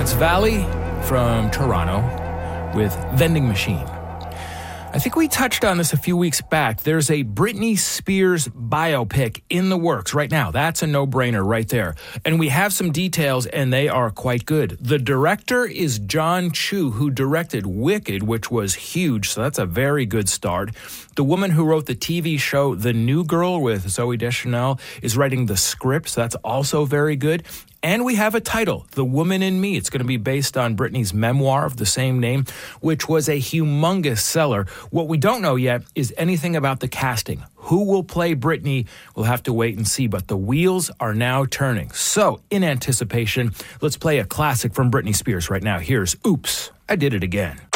It's Valley from Toronto with Vending Machine. I think we touched on this a few weeks back. There's a Britney Spears biopic in the works right now. That's a no-brainer right there. And we have some details, and they are quite good. The director is John Chu, who directed Wicked, which was huge, so that's a very good start. The woman who wrote the TV show The New Girl with Zooey Deschanel is writing the script, so that's also very good. And we have a title, The Woman in Me. It's going to be based on Britney's memoir of the same name, which was a humongous seller. What we don't know yet is anything about the casting. Who will play Britney? We'll have to wait and see, but the wheels are now turning. So, in anticipation, let's play a classic from Britney Spears right now. Here's Oops, I Did It Again.